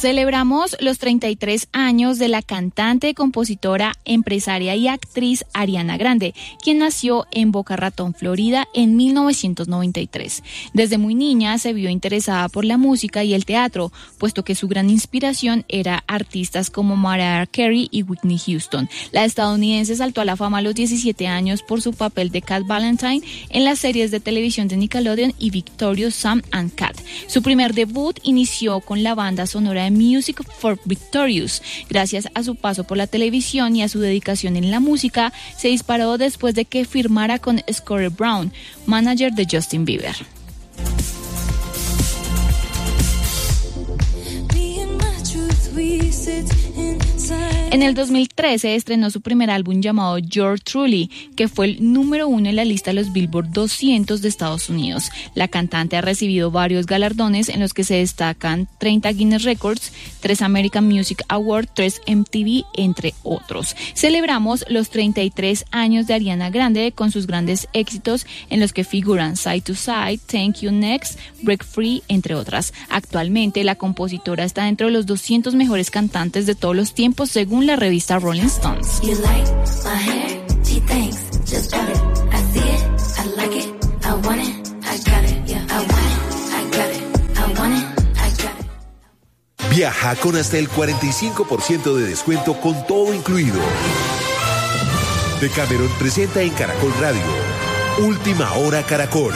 Celebramos los 33 años de la cantante, compositora, empresaria y actriz Ariana Grande, quien nació en Boca Ratón, Florida, en 1993. Desde muy niña se vio interesada por la música y el teatro, puesto que su gran inspiración era artistas como Mariah Carey y Whitney Houston. La estadounidense saltó a la fama a los 17 años por su papel de Cat Valentine en las series de televisión de Nickelodeon y Victorious Sam and Cat. Su primer debut inició con la banda sonora de Music for Victorious. Gracias a su paso por la televisión y a su dedicación en la música, se disparó después de que firmara con Scotty Brown, manager de Justin Bieber. En el 2013 estrenó su primer álbum llamado Yours Truly, que fue el número 1 en la lista de los Billboard 200 de Estados Unidos. La cantante ha recibido varios galardones en los que se destacan 30 Guinness Records, 3 American Music Awards, 3 MTV, entre otros. Celebramos los 33 años de Ariana Grande con sus grandes éxitos en los que figuran Side to Side, Thank You Next, Break Free, entre otras. Actualmente la compositora está dentro de los 200 mejores cantantes de todos los tiempos según la revista Rolling Stones. Viaja con hasta el 45% de descuento con todo incluido. Decameron presenta en Caracol Radio Última Hora Caracol.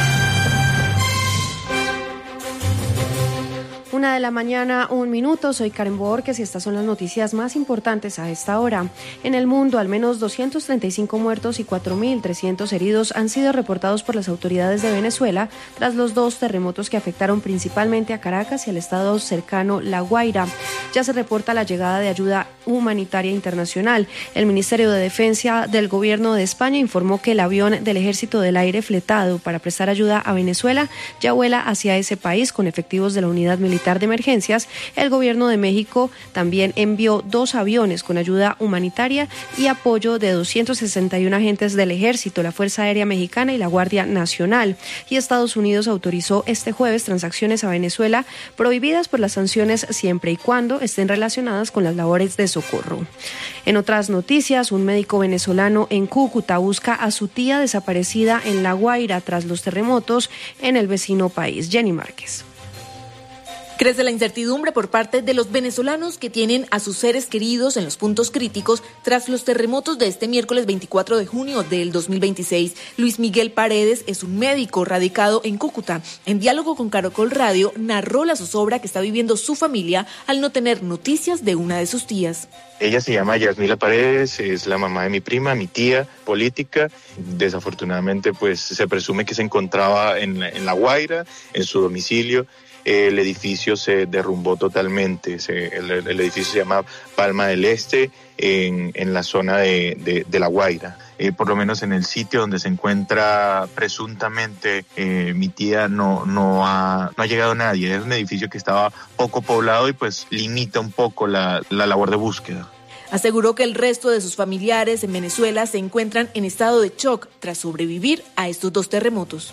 1:01 a.m, soy Karen Borges y estas son las noticias más importantes a esta hora. En el mundo, al menos 235 muertos y 4.300 heridos han sido reportados por las autoridades de Venezuela tras los 2 terremotos que afectaron principalmente a Caracas y al estado cercano La Guaira. Ya se reporta la llegada de ayuda humanitaria internacional. El Ministerio de Defensa del Gobierno de España informó que el avión del Ejército del Aire fletado para prestar ayuda a Venezuela ya vuela hacia ese país con efectivos de la Unidad Militar de Emergencias. El Gobierno de México también envió 2 aviones con ayuda humanitaria y apoyo de 261 agentes del Ejército, la Fuerza Aérea Mexicana y la Guardia Nacional. Y Estados Unidos autorizó este jueves transacciones a Venezuela prohibidas por las sanciones siempre y cuando estén relacionadas con las labores de socorro. En otras noticias, un médico venezolano en Cúcuta busca a su tía desaparecida en La Guaira tras los terremotos en el vecino país. Jenny Márquez. Crece la incertidumbre por parte de los venezolanos que tienen a sus seres queridos en los puntos críticos tras los terremotos de este miércoles 24 de junio del 2026. Luis Miguel Paredes es un médico radicado en Cúcuta. En diálogo con Caracol Radio, narró la zozobra que está viviendo su familia al no tener noticias de una de sus tías. Ella se llama Yasmila Paredes, es la mamá de mi prima, mi tía política. Desafortunadamente, pues se presume que se encontraba en La Guaira, en su domicilio. El edificio se derrumbó totalmente. El edificio se llama Palma del Este, en la zona de La Guaira. Por lo menos en el sitio donde se encuentra presuntamente mi tía no ha llegado nadie. Es un edificio que estaba poco poblado y pues limita un poco la labor de búsqueda. Aseguró que el resto de sus familiares en Venezuela se encuentran en estado de shock tras sobrevivir a estos 2 terremotos.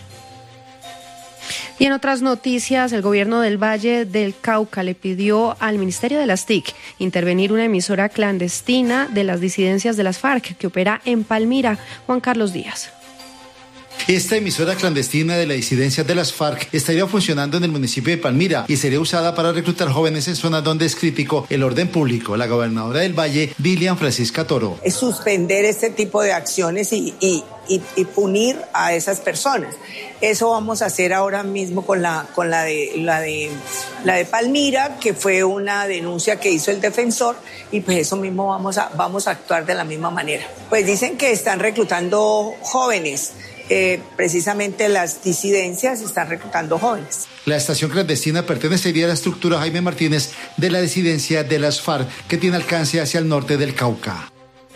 Y en otras noticias, el gobierno del Valle del Cauca le pidió al Ministerio de las TIC intervenir una emisora clandestina de las disidencias de las FARC que opera en Palmira. Juan Carlos Díaz. Esta emisora clandestina de la disidencia de las FARC estaría funcionando en el municipio de Palmira y sería usada para reclutar jóvenes en zonas donde es crítico el orden público. La gobernadora del Valle, Dilian Francisca Toro. Es suspender este tipo de acciones y punir a esas personas. Eso vamos a hacer ahora mismo con la de Palmira, que fue una denuncia que hizo el defensor, y pues eso mismo vamos a actuar de la misma manera. Pues dicen que están reclutando jóvenes. Precisamente las disidencias están reclutando jóvenes. La estación clandestina pertenecería a la estructura Jaime Martínez de la disidencia de las FARC, que tiene alcance hacia el norte del Cauca.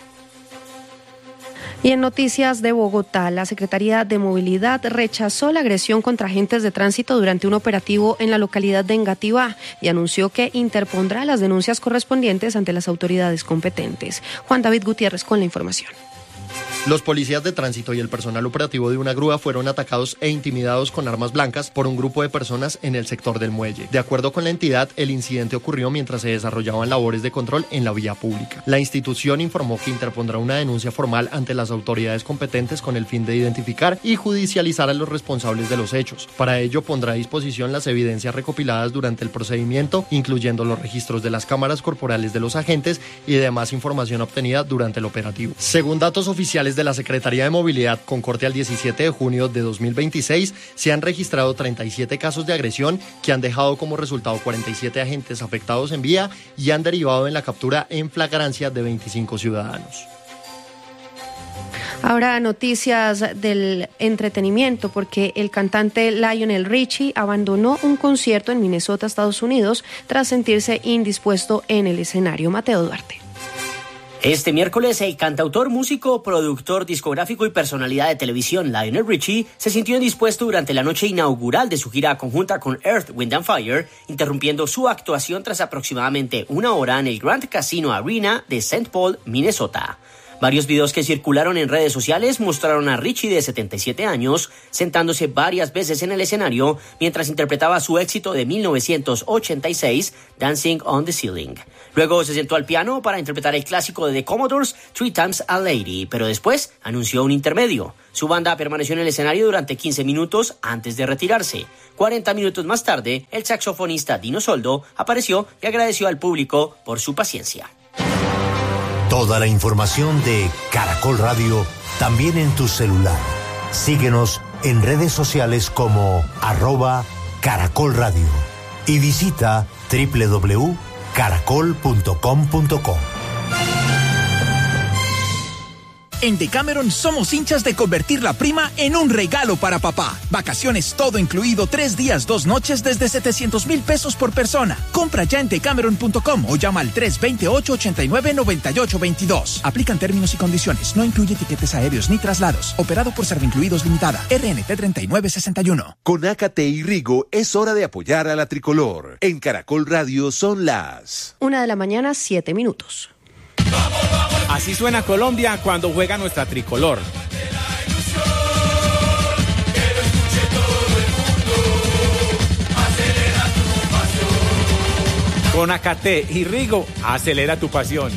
Y en noticias de Bogotá, la Secretaría de Movilidad rechazó la agresión contra agentes de tránsito durante un operativo en la localidad de Engativá y anunció que interpondrá las denuncias correspondientes ante las autoridades competentes. Juan David Gutiérrez con la información. Los policías de tránsito y el personal operativo de una grúa fueron atacados e intimidados con armas blancas por un grupo de personas en el sector del muelle. De acuerdo con la entidad, el incidente ocurrió mientras se desarrollaban labores de control en la vía pública. La institución informó que interpondrá una denuncia formal ante las autoridades competentes con el fin de identificar y judicializar a los responsables de los hechos. Para ello pondrá a disposición las evidencias recopiladas durante el procedimiento, incluyendo los registros de las cámaras corporales de los agentes y demás información obtenida durante el operativo. Según datos oficiales de la Secretaría de Movilidad, con corte al 17 de junio de 2026, se han registrado 37 casos de agresión que han dejado como resultado 47 agentes afectados en vía y han derivado en la captura en flagrancia de 25 ciudadanos. Ahora noticias del entretenimiento, porque el cantante Lionel Richie abandonó un concierto en Minnesota, Estados Unidos, tras sentirse indispuesto en el escenario. Mateo Duarte. Este miércoles, el cantautor, músico, productor discográfico y personalidad de televisión Lionel Richie se sintió indispuesto durante la noche inaugural de su gira conjunta con Earth, Wind & Fire, interrumpiendo su actuación tras aproximadamente una hora en el Grand Casino Arena de St. Paul, Minnesota. Varios videos que circularon en redes sociales mostraron a Richie, de 77 años, sentándose varias veces en el escenario mientras interpretaba su éxito de 1986, Dancing on the Ceiling. Luego se sentó al piano para interpretar el clásico de The Commodores, Three Times a Lady, pero después anunció un intermedio. Su banda permaneció en el escenario durante 15 minutos antes de retirarse. 40 minutos más tarde, el saxofonista Dino Soldo apareció y agradeció al público por su paciencia. Toda la información de Caracol Radio también en tu celular. Síguenos en redes sociales como @Caracol Radio y visita www.caracol.com.co. En Decameron somos hinchas de convertir la prima en un regalo para papá. Vacaciones todo incluido, 3 días, 2 noches desde 700,000 pesos por persona. Compra ya en decameron.com o llama al 328-89-9822. Aplican términos y condiciones. No incluye tiquetes aéreos ni traslados. Operado por Servincluidos Limitada. RNT 3961. Con Ácate y Rigo es hora de apoyar a la tricolor. En Caracol Radio son las 1:00 a.m, 7 minutos. Así suena Colombia cuando juega nuestra tricolor. Con Ácate y Rigo, acelera tu pasión.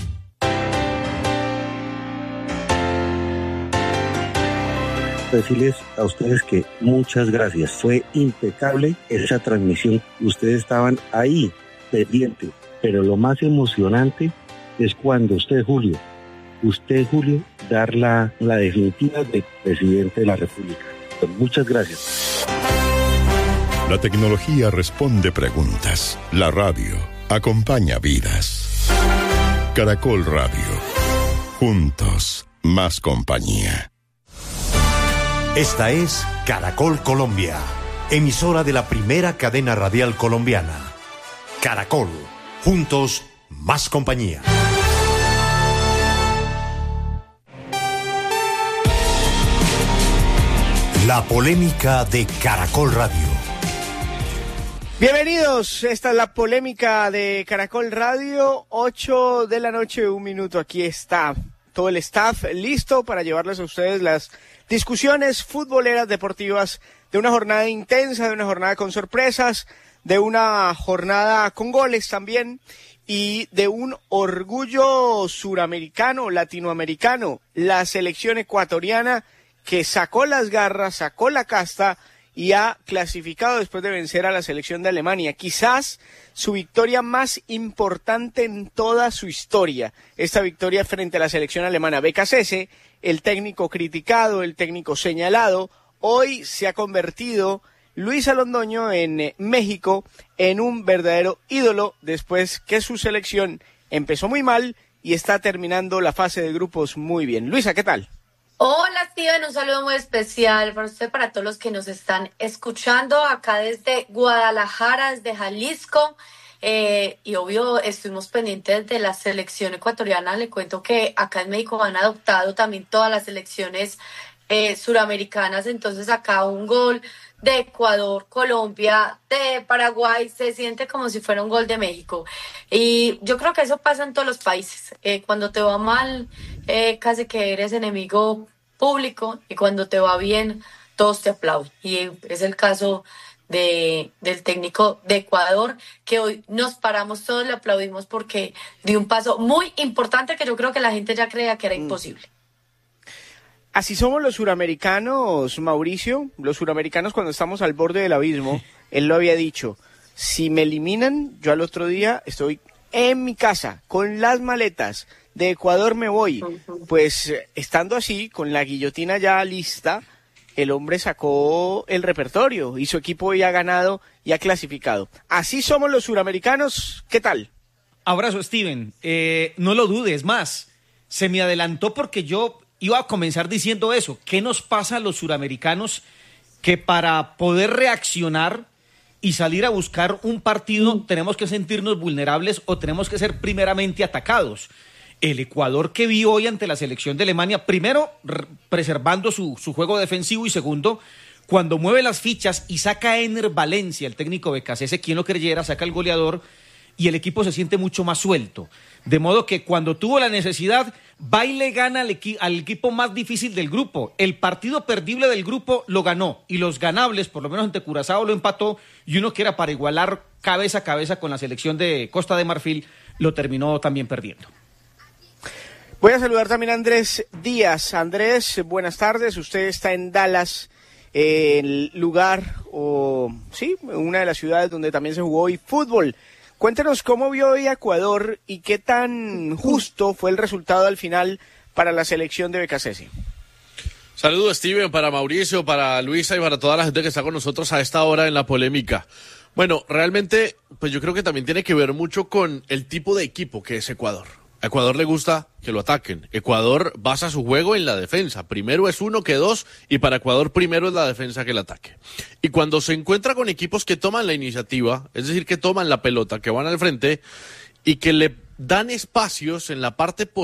Decirles a ustedes que muchas gracias. Fue impecable esa transmisión. Ustedes estaban ahí, pendientes. Pero lo más emocionante es cuando usted, Julio, dar la definitiva de presidente de la República. Pues muchas gracias. La tecnología responde preguntas. La radio acompaña vidas. Caracol Radio. Juntos, más compañía. Esta es Caracol Colombia, emisora de la primera cadena radial colombiana. Caracol, juntos, más compañía. La polémica de Caracol Radio. Bienvenidos, esta es la polémica de Caracol Radio, 8 de la noche, 1 minuto. Aquí está todo el staff listo para llevarles a ustedes las discusiones futboleras deportivas de una jornada intensa, de una jornada con sorpresas, de una jornada con goles también y de un orgullo suramericano, latinoamericano, la selección ecuatoriana que sacó las garras, sacó la casta y ha clasificado después de vencer a la selección de Alemania. Quizás su victoria más importante en toda su historia. Esta victoria frente a la selección alemana. Becasese, el técnico criticado, el técnico señalado, hoy se ha convertido Luis Alondoño en México en un verdadero ídolo después que su selección empezó muy mal y está terminando la fase de grupos muy bien. Luisa, ¿qué tal? Hola Steven, un saludo muy especial para usted, para todos los que nos están escuchando acá desde Guadalajara, desde Jalisco, y obvio estuvimos pendientes de la selección ecuatoriana. Le cuento que acá en México han adoptado también todas las selecciones suramericanas, entonces acá un gol de Ecuador, Colombia, de Paraguay, se siente como si fuera un gol de México. Y yo creo que eso pasa en todos los países. Cuando te va mal, casi que eres enemigo público, y cuando te va bien, todos te aplauden. Y es el caso del técnico de Ecuador, que hoy nos paramos todos, le aplaudimos porque dio un paso muy importante que yo creo que la gente ya creía que era imposible. Así somos los suramericanos, Mauricio. Los suramericanos, cuando estamos al borde del abismo, él lo había dicho, si me eliminan, yo al otro día estoy en mi casa, con las maletas, de Ecuador me voy. Pues estando así, con la guillotina ya lista, el hombre sacó el repertorio y su equipo ya ha ganado y ha clasificado. Así somos los suramericanos. ¿Qué tal? Abrazo, Steven. No lo dudes más. Se me adelantó porque yo iba a comenzar diciendo eso. ¿Qué nos pasa a los suramericanos que para poder reaccionar y salir a buscar un partido tenemos que sentirnos vulnerables o tenemos que ser primeramente atacados? El Ecuador que vi hoy ante la selección de Alemania, primero preservando su juego defensivo y segundo, cuando mueve las fichas y saca a Ener Valencia, el técnico Becasese, quien lo creyera, saca el goleador y el equipo se siente mucho más suelto. De modo que cuando tuvo la necesidad, va y le gana al equipo más difícil del grupo. El partido perdible del grupo lo ganó y los ganables, por lo menos ante Curazao, lo empató, y uno que era para igualar cabeza a cabeza con la selección de Costa de Marfil, lo terminó también perdiendo. Voy a saludar también a Andrés Díaz. Andrés, buenas tardes. Usted está en Dallas, el lugar, una de las ciudades donde también se jugó hoy fútbol. Cuéntenos cómo vio hoy a Ecuador y qué tan justo fue el resultado al final para la selección de Becasese. Saludos, Steven, para Mauricio, para Luisa y para toda la gente que está con nosotros a esta hora en la polémica. Bueno, realmente, pues yo creo que también tiene que ver mucho con el tipo de equipo que es Ecuador. A Ecuador le gusta que lo ataquen. Ecuador basa su juego en la defensa. Primero es 1 que 2, y para Ecuador primero es la defensa que el ataque. Y cuando se encuentra con equipos que toman la iniciativa, es decir, que toman la pelota, que van al frente y que le dan espacios en la parte